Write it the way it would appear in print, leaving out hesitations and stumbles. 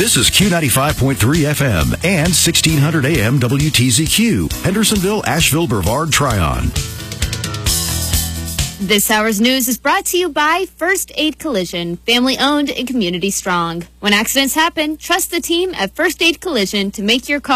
This is Q95.3 FM and 1600 AM WTZQ, Hendersonville, Asheville, Brevard, Tryon. This hour's news is brought to you by First Aid Collision, family owned and community strong. When accidents happen, trust the team at First Aid Collision to make your car